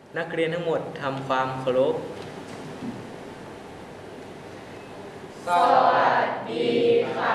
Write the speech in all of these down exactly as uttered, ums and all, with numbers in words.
นักเรียนทั้งหมดทำความเคารพสวัสดีค่ะ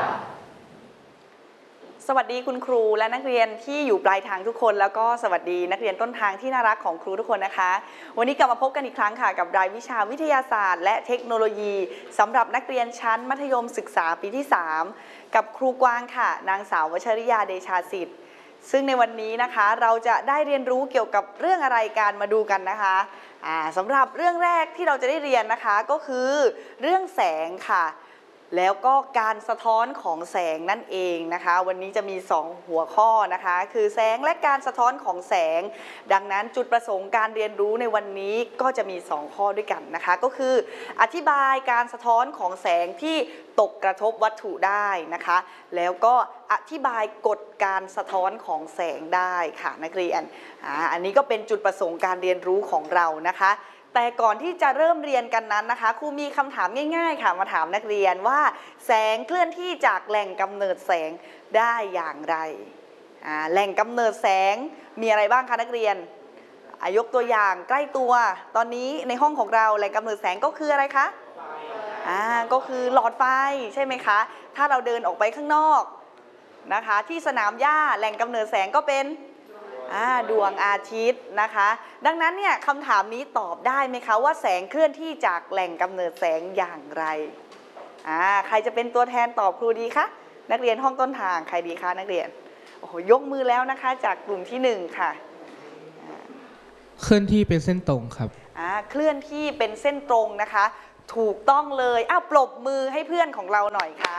สวัสดีคุณครูและนักเรียนที่อยู่ปลายทางทุกคนแล้วก็สวัสดีนักเรียนต้นทางที่น่ารักของครูทุกคนนะคะวันนี้กลับมาพบกันอีกครั้งค่ะกับรายวิชาวิทยาศาสตร์และเทคโนโลยีสำหรับนักเรียนชั้นมัธยมศึกษาปีที่สามกับครูกวางค่ะนางสาววชริยาเดชาสิทธิ์ซึ่งในวันนี้นะคะเราจะได้เรียนรู้เกี่ยวกับเรื่องอะไรกันมาดูกันนะคะอ่าสำหรับเรื่องแรกที่เราจะได้เรียนนะคะก็คือเรื่องแสงค่ะแล้วก็การสะท้อนของแสงนั่นเองนะคะวันนี้จะมีสองหัวข้อนะคะคือแสงและการสะท้อนของแสงดังนั้นจุดประสงค์การเรียนรู้ในวันนี้ก็จะมีสองข้อด้วยกันนะคะก็คืออธิบายการสะท้อนของแสงที่ตกกระทบวัตถุได้นะคะแล้วก็อธิบายกฎการสะท้อนของแสงได้ค่ะนักเรียนอ่าอันนี้ก็เป็นจุดประสงค์การเรียนรู้ของเรานะคะแต่ก่อนที่จะเริ่มเรียนกันนั้นนะคะครูมีคำถามง่ายๆค่ะมาถามนักเรียนว่าแสงเคลื่อนที่จากแหล่งกำเนิดแสงได้อย่างไรอ่าแหล่งกำเนิดแสงมีอะไรบ้างคะนักเรียนยกตัวอย่างใกล้ตัวตอนนี้ในห้องของเราแหล่งกำเนิดแสงก็คืออะไรคะอ่าก็คือหลอดไฟใช่ไหมคะถ้าเราเดินออกไปข้างนอกนะคะที่สนามหญ้าแหล่งกำเนิดแสงก็เป็นดวงอาทิตย์นะคะดังนั้นเนี่ยคำถามนี้ตอบได้ไหมคะว่าแสงเคลื่อนที่จากแหล่งกำเนิดแสงอย่างไรอ่าใครจะเป็นตัวแทนตอบครูดีคะนักเรียนห้องต้นทางใครดีคะนักเรียนโอ้โหยกมือแล้วนะคะจากกลุ่มที่หนึ่งค่ะเคลื่อนที่เป็นเส้นตรงครับอ่าเคลื่อนที่เป็นเส้นตรงนะคะถูกต้องเลยอ้าวปรบมือให้เพื่อนของเราหน่อยค่ะ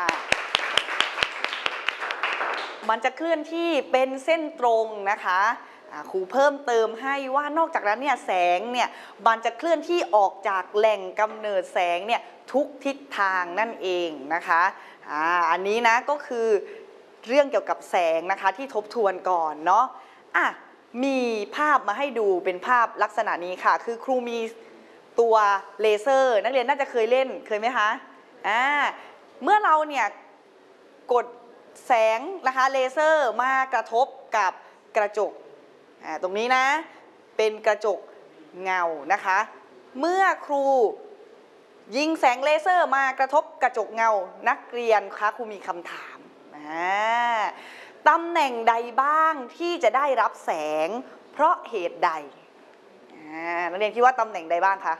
มันจะเคลื่อนที่เป็นเส้นตรงนะคะครูเพิ่มเติมให้ว่านอกจากนั้นเนี่ยแสงเนี่ยมันจะเคลื่อนที่ออกจากแหล่งกำเนิดแสงเนี่ยทุกทิศทางนั่นเองนะคะอ่าอันนี้นะก็คือเรื่องเกี่ยวกับแสงนะคะที่ทบทวนก่อนเนาะอ่ะมีภาพมาให้ดูเป็นภาพลักษณะนี้ค่ะคือครูมีตัวเลเซอร์นักเรียนน่าจะเคยเล่นเคยไหมคะอ่าเมื่อเราเนี่ยกดแสงนะคะเลเซอร์มากระทบกับกระจกตรงนี้นะเป็นกระจกเงานะคะเมื่อครูยิงแสงเลเซอร์มากระทบกระจกเงานักเรียนคะครูมีคำถามตำแหน่งใดบ้างที่จะได้รับแสงเพราะเหตุใดนักเรียนคิดว่าตำแหน่งใดบ้างคะ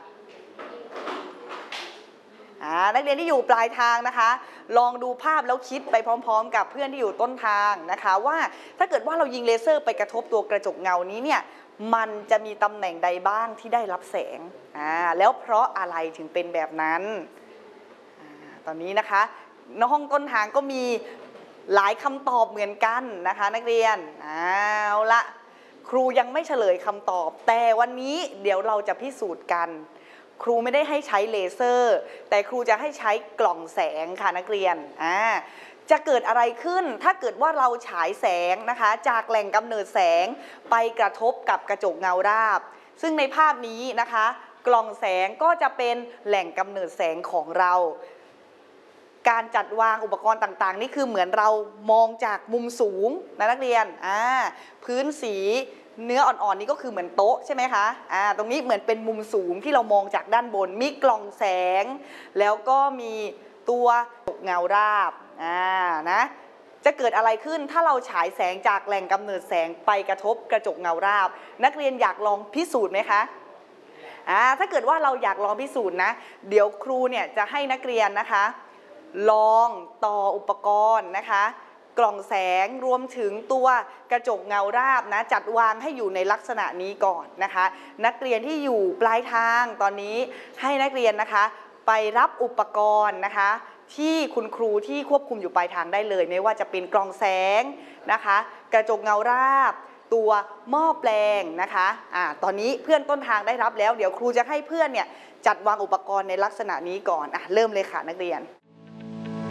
นักเรียนที่อยู่ปลายทางนะคะลองดูภาพแล้วคิดไปพร้อมๆกับเพื่อนที่อยู่ต้นทางนะคะว่าถ้าเกิดว่าเรายิงเลเซอร์ไปกระทบตัวกระจกเงานี้เนี่ยมันจะมีตำแหน่งใดบ้างที่ได้รับแสงอ่าแล้วเพราะอะไรถึงเป็นแบบนั้นอ่าตอนนี้นะคะในห้องต้นทางก็มีหลายคำตอบเหมือนกันนะคะนักเรียนเอาละครูยังไม่เฉลยคำตอบแต่วันนี้เดี๋ยวเราจะพิสูจน์กันครูไม่ได้ให้ใช้เลเซอร์แต่ครูจะให้ใช้กล่องแสงค่ะนักเรียนอ่าจะเกิดอะไรขึ้นถ้าเกิดว่าเราฉายแสงนะคะจากแหล่งกำเนิดแสงไปกระทบกับกระจกเงาราบซึ่งในภาพนี้นะคะกล่องแสงก็จะเป็นแหล่งกำเนิดแสงของเราการจัดวางอุปกรณ์ต่างๆนี่คือเหมือนเรามองจากมุมสูงนะนักเรียนอ่าพื้นสีเนื้ออ่อนๆนี่ก็คือเหมือนโต๊ะใช่ไหมคะอ่าตรงนี้เหมือนเป็นมุมสูงที่เรามองจากด้านบนมีกล่องแสงแล้วก็มีตัวเงาราบอ่านะจะเกิดอะไรขึ้นถ้าเราฉายแสงจากแหล่งกำเนิดแสงไปกระทบกระจกเงาราบนักเรียนอยากลองพิสูจน์ไหมคะอ่าถ้าเกิดว่าเราอยากลองพิสูจน์นะเดี๋ยวครูเนี่ยจะให้นักเรียนนะคะลองต่ออุปกรณ์นะคะกล่องแสงรวมถึงตัวกระจกเงาราบนะจัดวางให้อยู่ในลักษณะนี้ก่อนนะคะนักเรียนที่อยู่ปลายทางตอนนี้ให้นักเรียนนะคะไปรับอุปกรณ์นะคะที่คุณครูที่ควบคุมอยู่ปลายทางได้เลยไม่ว่าจะเป็นกล่องแสงนะคะกระจกเงาราบตัวหม้อแปลงนะคะอ่าตอนนี้เพื่อนต้นทางได้รับแล้วเดี๋ยวครูจะให้เพื่อนเนี่ยจัดวางอุปกรณ์ในลักษณะนี้ก่อนอ่ะเริ่มเลยค่ะนักเรียน